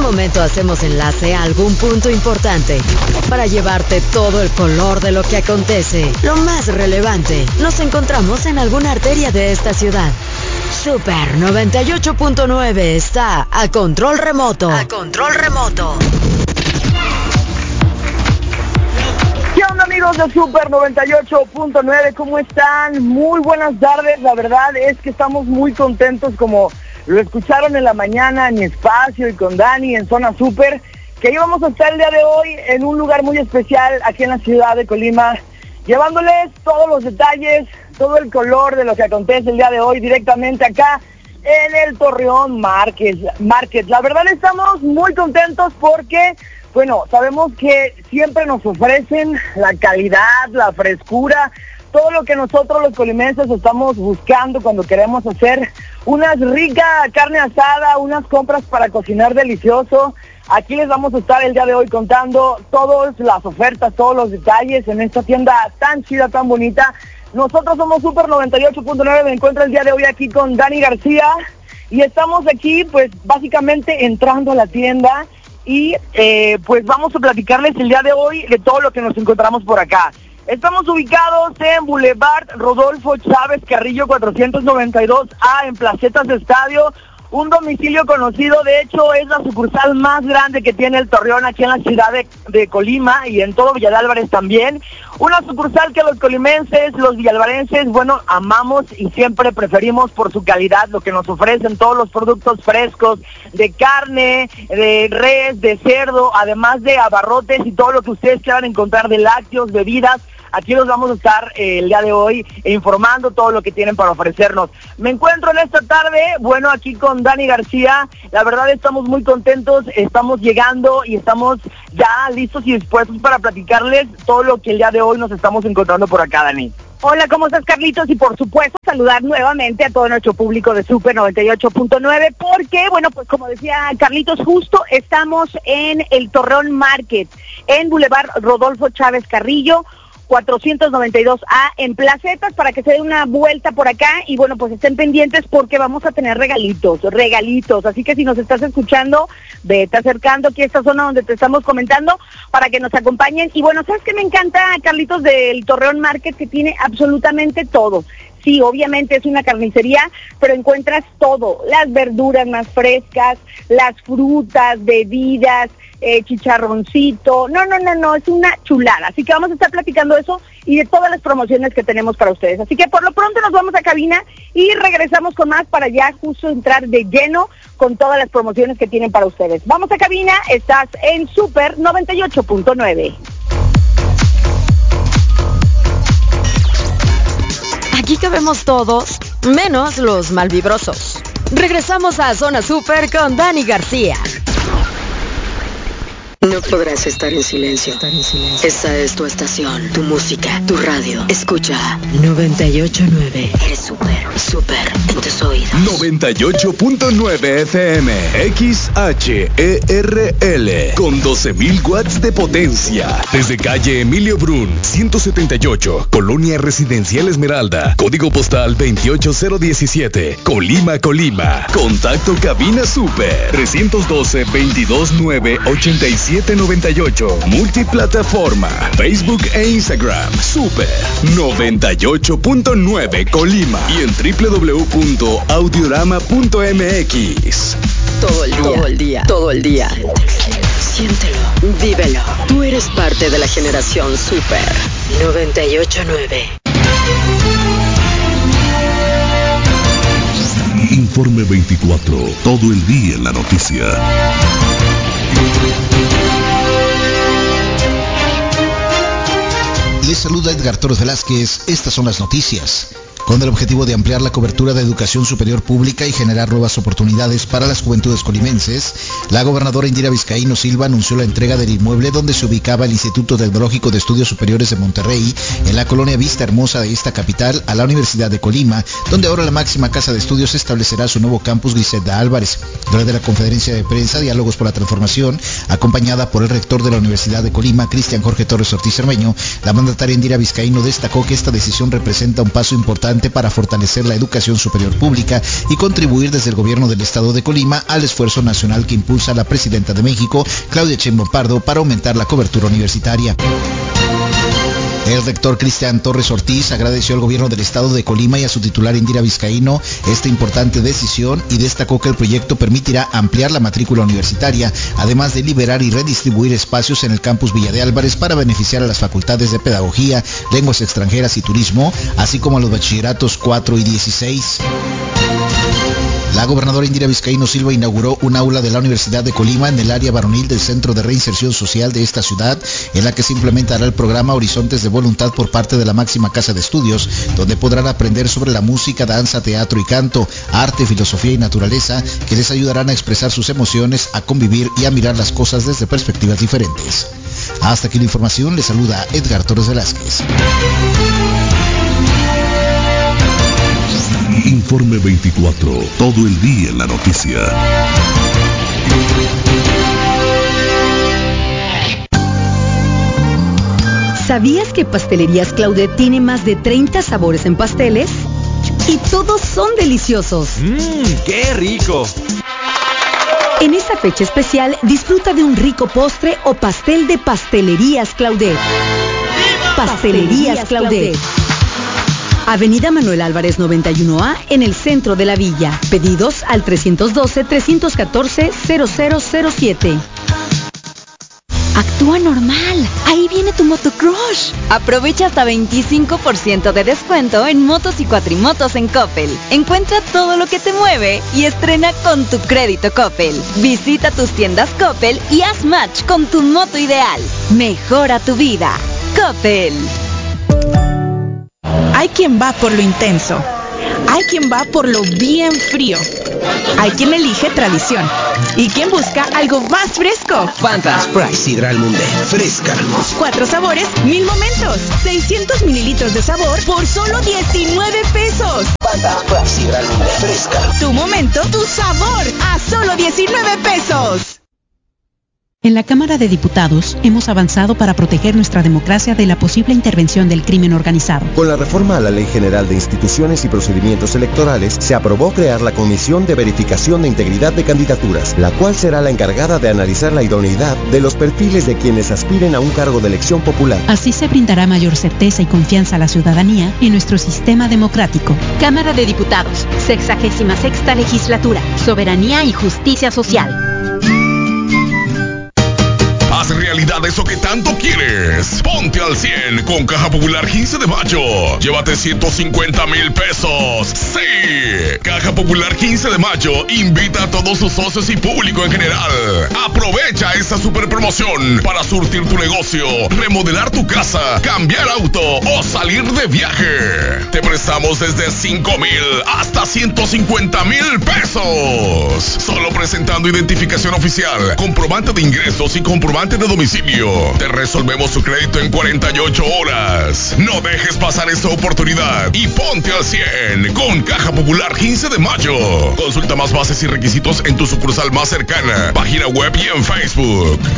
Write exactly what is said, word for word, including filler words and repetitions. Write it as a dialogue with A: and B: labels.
A: momento hacemos enlace a algún punto importante para llevarte todo el color de lo que acontece. Lo más relevante, nos encontramos en alguna arteria de esta ciudad. Super noventa y ocho punto nueve está a control remoto. A control remoto.
B: ¿Qué onda, amigos de Super noventa y ocho punto nueve? ¿Cómo están? Muy buenas tardes. La verdad es que estamos muy contentos, como lo escucharon en la mañana en mi espacio y con Dani en Zona Super, que íbamos a estar el día de hoy en un lugar muy especial aquí en la ciudad de Colima, llevándoles todos los detalles, todo el color de lo que acontece el día de hoy directamente acá en el Torreón Market. Market. La verdad estamos muy contentos porque, bueno, sabemos que siempre nos ofrecen la calidad, la frescura, todo lo que nosotros los colimenses estamos buscando cuando queremos hacer una rica carne asada, unas compras para cocinar delicioso. Aquí les vamos a estar el día de hoy contando todas las ofertas, todos los detalles en esta tienda tan chida, tan bonita. Nosotros somos Super noventa y ocho punto nueve, me encuentro el día de hoy aquí con Dani García y estamos aquí pues básicamente entrando a la tienda y eh, pues vamos a platicarles el día de hoy de todo lo que nos encontramos por acá. Estamos ubicados en Boulevard Rodolfo Chávez Carrillo cuatrocientos noventa y dos A en Placetas Estadio, un domicilio conocido, de hecho es la sucursal más grande que tiene el Torreón aquí en la ciudad de, de Colima y en todo Villa de Álvarez también. Una sucursal que los colimenses, los villalvarenses, bueno, amamos y siempre preferimos por su calidad, lo que nos ofrecen todos los productos frescos de carne, de res, de cerdo, además de abarrotes y todo lo que ustedes quieran encontrar de lácteos, bebidas. Aquí los vamos a estar eh, el día de hoy informando todo lo que tienen para ofrecernos. Me encuentro en esta tarde, bueno, aquí con Dani García. La verdad estamos muy contentos, estamos llegando y estamos ya listos y dispuestos para platicarles todo lo que el día de hoy nos estamos encontrando por acá, Dani.
C: Hola, ¿cómo estás, Carlitos? Y por supuesto saludar nuevamente a todo nuestro público de Super noventa y ocho punto nueve porque, bueno, pues como decía Carlitos, justo estamos en el Torreón Market, en Boulevard Rodolfo Chávez Carrillo, cuatrocientos noventa y dos A en Placetas, para que se den una vuelta por acá y bueno, pues estén pendientes porque vamos a tener regalitos, regalitos, así que si nos estás escuchando, vete acercando aquí a esta zona donde te estamos comentando para que nos acompañen. Y bueno, ¿sabes qué me encanta, Carlitos, del Torreón Market? Que tiene absolutamente todo. Sí, obviamente es una carnicería, pero encuentras todo, las verduras más frescas, las frutas, bebidas, eh, chicharroncito, no, no, no, no, es una chulada, así que vamos a estar platicando eso y de todas las promociones que tenemos para ustedes, así que por lo pronto nos vamos a cabina y regresamos con más para ya justo entrar de lleno con todas las promociones que tienen para ustedes. Vamos a cabina, estás en Super noventa y ocho punto nueve.
A: Aquí cabemos todos, menos los malvibrosos. Regresamos a Zona Super con Dani García.
D: No podrás estar en silencio. Estar en silencio. Esta es tu estación, tu música, tu radio. Escucha noventa y ocho punto nueve. Eres súper, súper en tus oídos.
E: noventa y ocho punto nueve F M, X H E R L, con doce mil watts de potencia. Desde calle Emilio Brun, ciento setenta y ocho, Colonia Residencial Esmeralda, código postal veintiocho cero diecisiete, Colima, Colima. Contacto cabina Super, trescientos doce, veintidós nueve, ochenta y siete noventa y ocho. Multiplataforma, Facebook e Instagram, Super noventa y ocho punto nueve Colima y en doble u doble u doble u punto audiorama punto m x.
D: Todo el día, todo el día, todo el día. Siéntelo, vívelo. Tú eres parte de la generación Super noventa y ocho punto nueve.
E: Informe veinticuatro, todo el día en la noticia.
F: Les saluda Edgar Torres Velázquez. Estas son las noticias. Con el objetivo de ampliar la cobertura de educación superior pública y generar nuevas oportunidades para las juventudes colimenses, la gobernadora Indira Vizcaíno Silva anunció la entrega del inmueble donde se ubicaba el Instituto Tecnológico de Estudios Superiores de Monterrey, en la colonia Vista Hermosa de esta capital, a la Universidad de Colima, donde ahora la máxima casa de estudios establecerá su nuevo campus Griselda Álvarez. Durante la conferencia de prensa Diálogos por la Transformación, acompañada por el rector de la Universidad de Colima, Cristian Jorge Torres Ortiz Cermeño, la mandataria Indira Vizcaíno destacó que esta decisión representa un paso importante importante para fortalecer la educación superior pública y contribuir desde el gobierno del estado de Colima al esfuerzo nacional que impulsa la presidenta de México, Claudia Sheinbaum Pardo, para aumentar la cobertura universitaria. El rector Cristian Torres Ortiz agradeció al gobierno del estado de Colima y a su titular Indira Vizcaíno esta importante decisión y destacó que el proyecto permitirá ampliar la matrícula universitaria, además de liberar y redistribuir espacios en el campus Villa de Álvarez para beneficiar a las facultades de Pedagogía, Lenguas Extranjeras y Turismo, así como a los bachilleratos cuatro y dieciséis. La gobernadora Indira Vizcaíno Silva inauguró un aula de la Universidad de Colima en el área varonil del Centro de Reinserción Social de esta ciudad, en la que se implementará el programa Horizontes de Voluntad por parte de la máxima casa de estudios, donde podrán aprender sobre la música, danza, teatro y canto, arte, filosofía y naturaleza, que les ayudarán a expresar sus emociones, a convivir y a mirar las cosas desde perspectivas diferentes. Hasta aquí la información, les saluda Edgar Torres Velázquez.
E: Informe veinticuatro, todo el día en la noticia.
G: ¿Sabías que Pastelerías Claudet tiene más de treinta sabores en pasteles? Y todos son deliciosos.
H: ¡Mmm, qué rico!
G: En esta fecha especial, disfruta de un rico postre o pastel de Pastelerías Claudet. Pastelerías Claudet. Avenida Manuel Álvarez noventa y uno A, en el centro de la villa. Pedidos al trescientos doce, trescientos catorce, cero cero cero siete.
I: Actúa normal. Ahí viene tu motocrush. Aprovecha hasta veinticinco por ciento de descuento en motos y cuatrimotos en Coppel. Encuentra todo lo que te mueve y estrena con tu crédito Coppel. Visita tus tiendas Coppel y haz match con tu moto ideal. Mejora tu vida. Coppel.
J: Hay quien va por lo intenso. Hay quien va por lo bien frío. Hay quien elige tradición. Y quien busca algo más fresco.
K: Fanta Sprite Sidral Mundet. Fresca.
J: Cuatro sabores, mil momentos. seiscientos mililitros de sabor por solo diecinueve pesos.
K: Fanta Sprite Sidral Mundet. Fresca.
J: Tu momento, tu sabor. A solo diecinueve pesos.
L: En la Cámara de Diputados hemos avanzado para proteger nuestra democracia de la posible intervención del crimen organizado.
M: Con la reforma a la Ley General de Instituciones y Procedimientos Electorales, se aprobó crear la Comisión de Verificación de Integridad de Candidaturas, la cual será la encargada de analizar la idoneidad de los perfiles de quienes aspiren a un cargo de elección popular.
L: Así se brindará mayor certeza y confianza a la ciudadanía en nuestro sistema democrático.
N: Cámara de Diputados, sexagésima sexta legislatura, Soberanía y Justicia Social.
E: Haz realidad eso que tanto quieres. Ponte al cien con Caja Popular quince de mayo. Llévate ciento cincuenta mil pesos. ¡Sí! Caja Popular quince de mayo invita a todos sus socios y público en general. Aprovecha esta super promoción para surtir tu negocio, remodelar tu casa, cambiar auto o salir de viaje. Te prestamos desde cinco mil hasta ciento cincuenta mil pesos. Solo presentando identificación oficial, comprobante de ingresos y comprobante de domicilio. Te resolvemos tu crédito en cuarenta y ocho horas. No dejes pasar esta oportunidad y ponte al cien con Caja Popular quince de mayo. Consulta más bases y requisitos en tu sucursal más cercana, página web y en Facebook.